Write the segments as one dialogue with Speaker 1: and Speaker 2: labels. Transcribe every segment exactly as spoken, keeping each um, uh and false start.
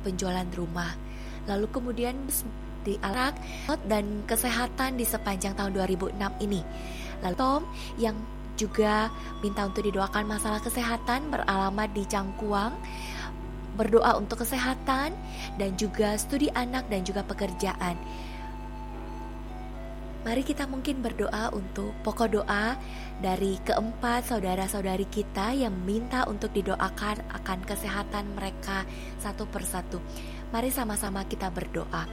Speaker 1: penjualan rumah. Lalu kemudian di anak dan kesehatan di sepanjang tahun dua ribu enam ini. Lalu Tom yang juga minta untuk didoakan masalah kesehatan, beralamat di Cangkuang, berdoa untuk kesehatan dan juga studi anak dan juga pekerjaan. Mari kita mungkin berdoa untuk pokok doa dari keempat saudara-saudari kita yang minta untuk didoakan akan kesehatan mereka satu persatu. Mari sama-sama kita berdoa.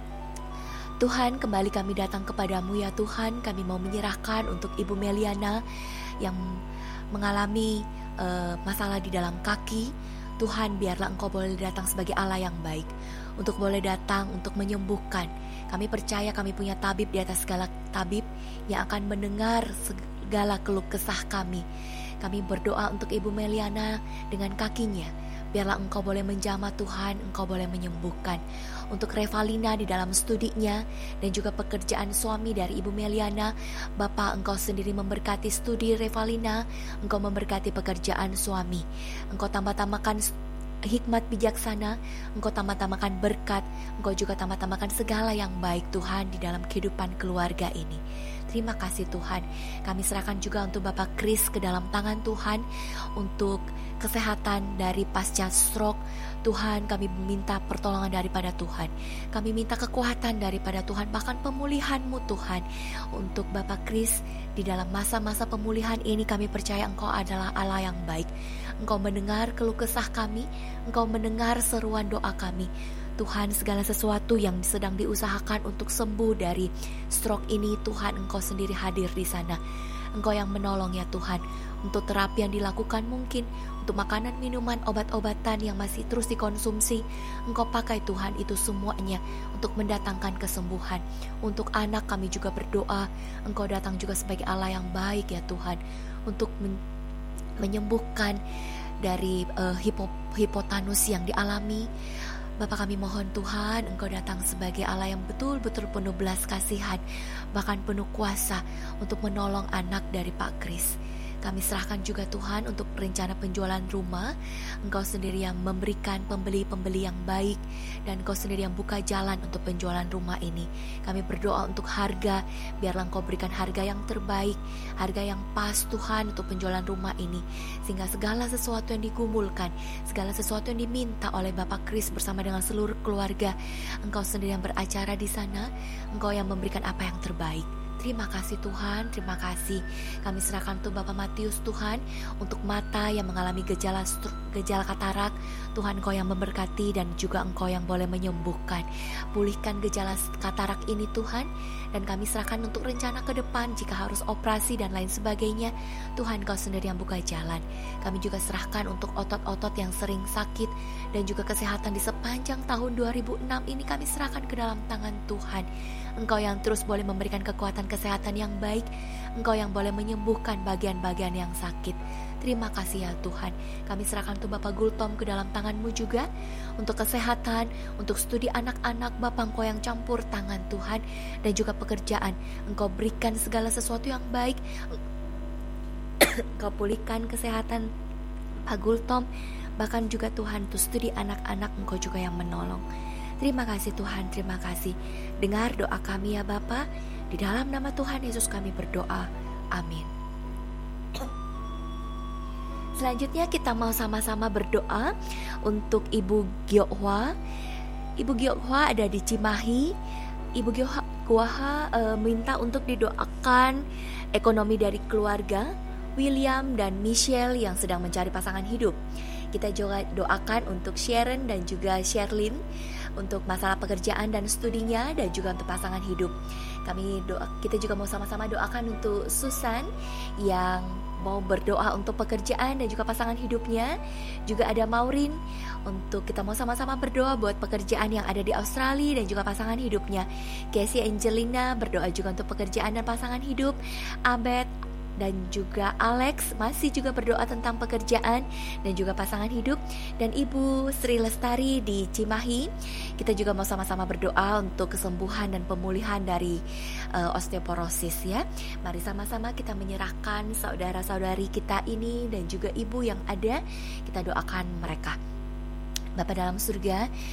Speaker 1: Tuhan, kembali kami datang kepadamu ya Tuhan. Kami mau menyerahkan untuk Ibu Meliana yang mengalami uh, masalah di dalam kaki. Tuhan, biarlah Engkau boleh datang sebagai Allah yang baik, untuk boleh datang untuk menyembuhkan. Kami percaya kami punya tabib di atas segala tabib yang akan mendengar segala keluh kesah kami. Kami berdoa untuk Ibu Meliana dengan kakinya. Biarlah Engkau boleh menjamah Tuhan, Engkau boleh menyembuhkan. Untuk Revalina di dalam studinya dan juga pekerjaan suami dari Ibu Meliana, Bapa, Engkau sendiri memberkati studi Revalina, Engkau memberkati pekerjaan suami. Engkau tambah-tambahkan hikmat bijaksana, Engkau tambah-tambahkan berkat, Engkau juga tambah-tambahkan segala yang baik Tuhan di dalam kehidupan keluarga ini. Terima kasih Tuhan. Kami serahkan juga untuk Bapak Kris ke dalam tangan Tuhan, untuk kesehatan dari pasca stroke. Tuhan, kami minta pertolongan daripada Tuhan. Kami minta kekuatan daripada Tuhan, bahkan pemulihan-Mu Tuhan. Untuk Bapak Kris di dalam masa-masa pemulihan ini, kami percaya Engkau adalah Allah yang baik. Engkau mendengar keluh kesah kami, Engkau mendengar seruan doa kami. Tuhan, segala sesuatu yang sedang diusahakan untuk sembuh dari stroke ini, Tuhan, Engkau sendiri hadir di sana. Engkau yang menolong ya Tuhan. Untuk terapi yang dilakukan mungkin, untuk makanan, minuman, obat-obatan yang masih terus dikonsumsi, Engkau pakai Tuhan itu semuanya untuk mendatangkan kesembuhan. Untuk anak kami juga berdoa, Engkau datang juga sebagai Allah yang baik ya Tuhan, untuk men- menyembuhkan dari uh, hipo, hipotanus yang dialami. Bapak, kami mohon Tuhan, Engkau datang sebagai Allah yang betul-betul penuh belas kasihan, bahkan penuh kuasa untuk menolong anak dari Pak Kris. Kami serahkan juga Tuhan untuk rencana penjualan rumah. Engkau sendiri yang memberikan pembeli-pembeli yang baik, dan Engkau sendiri yang buka jalan untuk penjualan rumah ini. Kami berdoa untuk harga, biarlah Engkau berikan harga yang terbaik, harga yang pas Tuhan untuk penjualan rumah ini, sehingga segala sesuatu yang digumulkan, segala sesuatu yang diminta oleh Bapak Kris bersama dengan seluruh keluarga, Engkau sendiri yang beracara di sana, Engkau yang memberikan apa yang terbaik. Terima kasih Tuhan, terima kasih. Kami serahkan untuk Bapak Matius Tuhan, untuk mata yang mengalami gejala gejala katarak. Tuhan, Engkau yang memberkati dan juga Engkau yang boleh menyembuhkan. Pulihkan gejala katarak ini Tuhan, dan kami serahkan untuk rencana ke depan jika harus operasi dan lain sebagainya. Tuhan, Engkau sendiri yang buka jalan. Kami juga serahkan untuk otot-otot yang sering sakit dan juga kesehatan di sepanjang tahun dua ribu enam ini, kami serahkan ke dalam tangan Tuhan. Engkau yang terus boleh memberikan kekuatan kesehatan yang baik, Engkau yang boleh menyembuhkan bagian-bagian yang sakit. Terima kasih ya Tuhan. Kami serahkan untuk Bapak Gultom ke dalam tangan-Mu juga, untuk kesehatan, untuk studi anak-anak. Bapak, Engkau yang campur tangan Tuhan, dan juga pekerjaan. Engkau berikan segala sesuatu yang baik. Engkau pulihkan kesehatan Pak Gultom, bahkan juga Tuhan untuk studi anak-anak, Engkau juga yang menolong. Terima kasih Tuhan, terima kasih. Dengar doa kami ya Bapa. Di dalam nama Tuhan Yesus kami berdoa. Amin. Selanjutnya kita mau sama-sama berdoa untuk Ibu Gyohwa. Ibu Gyohwa ada di Cimahi. Ibu Gyohwa e, minta untuk didoakan ekonomi dari keluarga William dan Michelle yang sedang mencari pasangan hidup. Kita juga doakan untuk Sharon dan juga Sherlyn untuk masalah pekerjaan dan studinya, dan juga untuk pasangan hidup. Kami doa, kita juga mau sama-sama doakan untuk Susan yang mau berdoa untuk pekerjaan dan juga pasangan hidupnya. Juga ada Maureen, untuk kita mau sama-sama berdoa buat pekerjaan yang ada di Australia dan juga pasangan hidupnya. Casey Angelina berdoa juga untuk pekerjaan dan pasangan hidup. Abed dan juga Alex masih juga berdoa tentang pekerjaan dan juga pasangan hidup. Dan Ibu Sri Lestari di Cimahi, kita juga mau sama-sama berdoa untuk kesembuhan dan pemulihan dari uh, osteoporosis ya. Mari sama-sama kita menyerahkan saudara-saudari kita ini dan juga ibu yang ada, kita doakan mereka. Bapa dalam surga,